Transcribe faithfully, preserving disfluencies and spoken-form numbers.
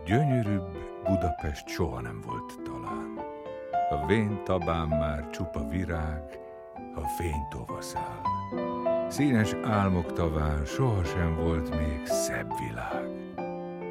Gyönyörűbb Budapest soha nem volt talán. A vén tabán már csupa virág, a fénytova száll. Színes álmok taván sohasem volt még szebb világ.